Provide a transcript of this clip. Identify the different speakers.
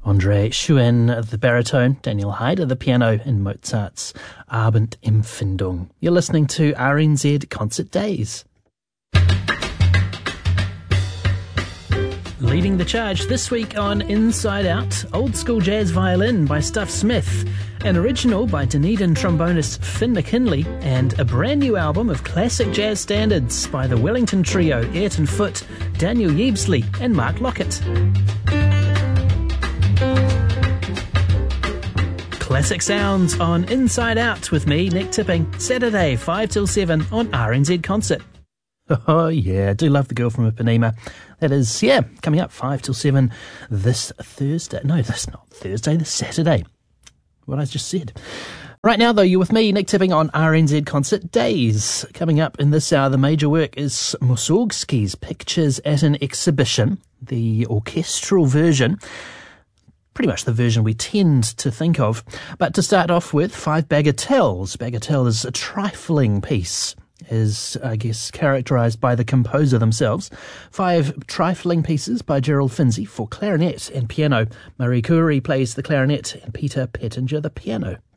Speaker 1: Andre Schuen at the baritone, Daniel Hyde at the piano, and Mozart's Abendempfindung. You're listening to RNZ Concert Days. Leading the charge this week on Inside Out, Old School Jazz Violin by Stuff Smith, an original by Dunedin trombonist Finn McKinley, and a brand new album of classic jazz standards by the Wellington Trio, Ayrton Foote, Daniel Yeabesley and Mark Lockett. Classic sounds on Inside Out with me, Nick Tipping, Saturday 5 till 7 on RNZ Concert. Oh yeah, I do love The Girl from Ipanema. That is, coming up 5 till 7 this Thursday. No, that's not Thursday, this Saturday. What I just said. Right now, though, you're with me, Nick Tipping, on RNZ Concert Days. Coming up in this hour, the major work is Mussorgsky's Pictures at an Exhibition, the orchestral version. Pretty much the version we tend to think of. But to start off with, 5 Bagatelles. Bagatelle is a trifling piece, is, I guess, characterised by the composer themselves. 5 trifling pieces by Gerald Finzi for clarinet and piano. Marie Curie plays the clarinet and Peter Pettinger the piano.